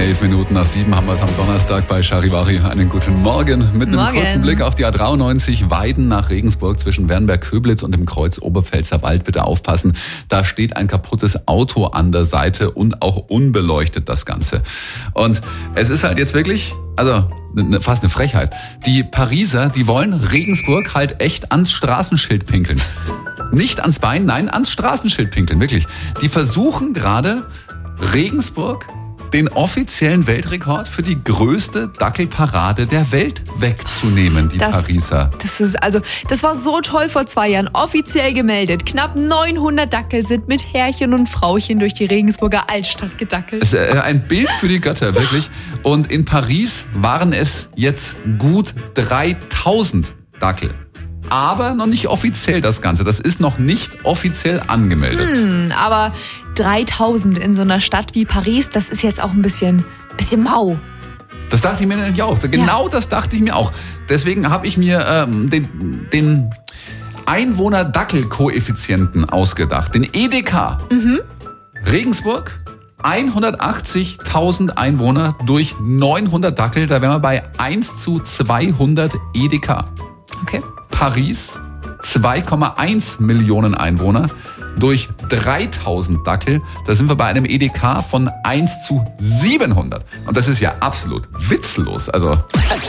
7:11 haben wir es am Donnerstag bei Charivari. Einen guten Morgen. Mit einem kurzen Blick auf die A93 Weiden nach Regensburg zwischen Wernberg-Köblitz und dem Kreuz Oberpfälzer Wald. Bitte aufpassen, da steht ein kaputtes Auto an der Seite und auch unbeleuchtet das Ganze. Und es ist halt jetzt wirklich, fast eine Frechheit. Die Pariser, die wollen Regensburg halt echt ans Straßenschild pinkeln. Nicht ans Bein, nein, ans Straßenschild pinkeln, wirklich. Die versuchen gerade Regensburg den offiziellen Weltrekord für die größte Dackelparade der Welt wegzunehmen, die Pariser. Das war so toll vor 2 Jahren, offiziell gemeldet. Knapp 900 Dackel sind mit Herrchen und Frauchen durch die Regensburger Altstadt gedackelt. Das ist ein Bild für die Götter, wirklich. Und in Paris waren es jetzt gut 3000 Dackel. Aber noch nicht offiziell das Ganze. Das ist noch nicht offiziell angemeldet. Aber 3000 in so einer Stadt wie Paris, das ist jetzt auch ein bisschen mau. Das dachte ich mir nämlich auch. Genau das dachte ich mir auch. Deswegen habe ich mir den Einwohner-Dackel-Koeffizienten ausgedacht. Den EDK. Regensburg, 180.000 Einwohner durch 900 Dackel. Da wären wir bei 1:200 EDK. Okay. Paris, 2,1 Millionen Einwohner durch 3000 Dackel. Da sind wir bei einem EDK von 1:700. Und das ist ja absolut witzlos.